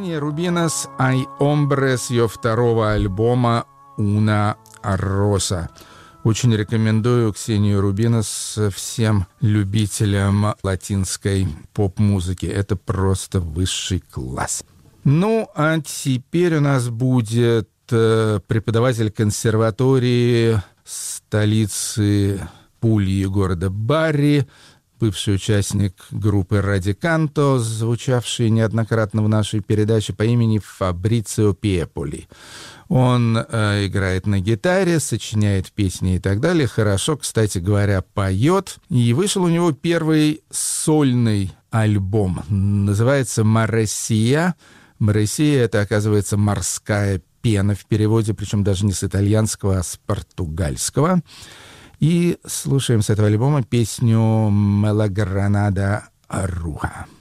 Ксения Рубинос «Ай Омбре» с ее второго альбома «Уна Роса». Очень рекомендую Ксению Рубинос всем любителям латинской поп-музыки. Это просто высший класс. Ну, а теперь у нас будет преподаватель консерватории столицы Пульи, города Барри, бывший участник группы «Радиканто», звучавший неоднократно в нашей передаче, по имени Фабрицио Пеполи. Он играет на гитаре, сочиняет песни и так далее. Хорошо, кстати говоря, поет. И вышел у него первый сольный альбом. Называется «Маресия». «Маресия» — это, оказывается, морская пена в переводе, причем даже не с итальянского, а с португальского. И слушаем с этого альбома песню «Мелагранада Руха».